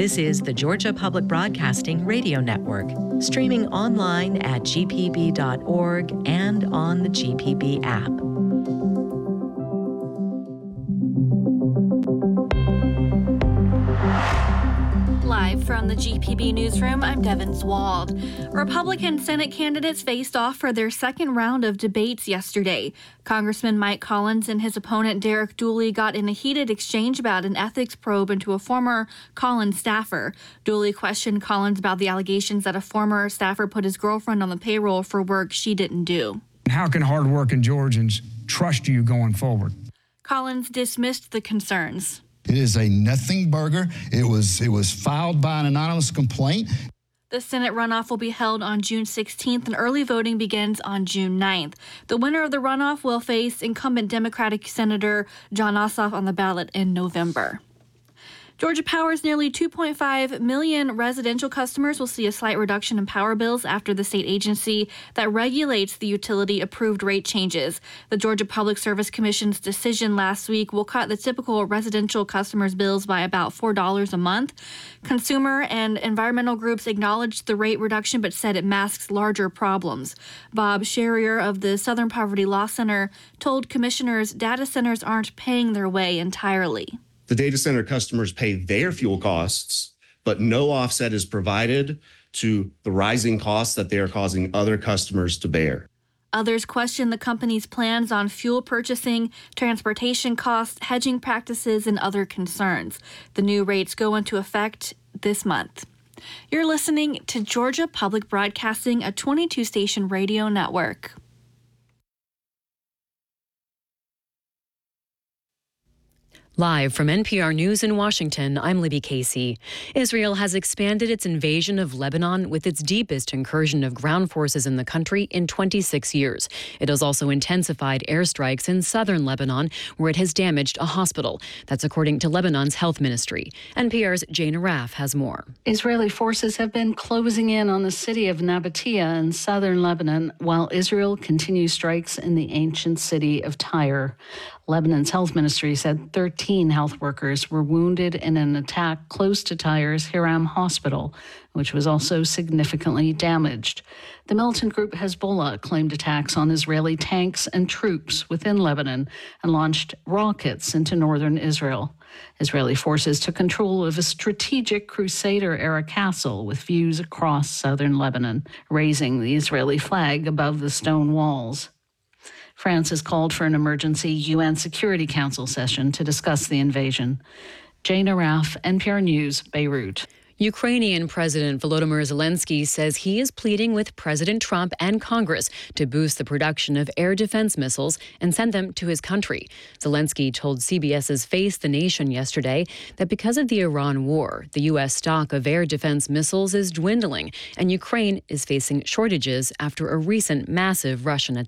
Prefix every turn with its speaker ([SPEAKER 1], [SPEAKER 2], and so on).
[SPEAKER 1] This is the Georgia Public Broadcasting Radio Network, streaming online at gpb.org and on the GPB app.
[SPEAKER 2] Live from the GPB newsroom, I'm Devin Swald. Republican Senate candidates faced off for their second round of debates yesterday. Congressman Mike Collins and his opponent Derek Dooley got in a heated exchange about an ethics probe into a former Collins staffer. Dooley questioned Collins about the allegations that a former staffer put his girlfriend on the payroll for work she didn't do.
[SPEAKER 3] How can hardworking Georgians trust you going forward?
[SPEAKER 2] Collins dismissed the concerns.
[SPEAKER 4] It is a nothing burger. It was filed by an anonymous complaint.
[SPEAKER 2] The Senate runoff will be held on June 16th, and early voting begins on June 9th. The winner of the runoff will face incumbent Democratic Senator Jon Ossoff on the ballot in November. Georgia Power's nearly 2.5 million residential customers will see a slight reduction in power bills after the state agency that regulates the utility approved rate changes. The Georgia Public Service Commission's decision last week will cut the typical residential customers' bills by about $4 a month. Consumer and environmental groups acknowledged the rate reduction but said it masks larger problems. Bob Sherrier of the Southern Poverty Law Center told commissioners data centers aren't paying their way entirely.
[SPEAKER 5] The data center customers pay their fuel costs, but no offset is provided to the rising costs that they are causing other customers to bear.
[SPEAKER 2] Others question the company's plans on fuel purchasing, transportation costs, hedging practices, and other concerns. The new rates go into effect this month. You're listening to Georgia Public Broadcasting, a 22-station radio network.
[SPEAKER 6] Live from NPR News in Washington, I'm Libby Casey. Israel has expanded its invasion of Lebanon with its deepest incursion of ground forces in the country in 26 years. It has also intensified airstrikes in southern Lebanon, where it has damaged a hospital. That's according to Lebanon's health ministry. NPR's Jane Arraf has more.
[SPEAKER 7] Israeli forces have been closing in on the city of Nabatea in southern Lebanon, while Israel continues strikes in the ancient city of Tyre. Lebanon's health ministry said 13 health workers were wounded in an attack close to Tyre's Hiram Hospital, which was also significantly damaged. The militant group Hezbollah claimed attacks on Israeli tanks and troops within Lebanon and launched rockets into northern Israel. Israeli forces took control of a strategic Crusader-era castle with views across southern Lebanon, raising the Israeli flag above the stone walls. France has called for an emergency UN Security Council session to discuss the invasion. Jane Arraf, NPR News, Beirut.
[SPEAKER 6] Ukrainian President Volodymyr Zelensky says he is pleading with President Trump and Congress to boost the production of air defense missiles and send them to his country. Zelensky told CBS's Face the Nation yesterday that because of the Iran war, the U.S. stock of air defense missiles is dwindling, and Ukraine is facing shortages after a recent massive Russian attack.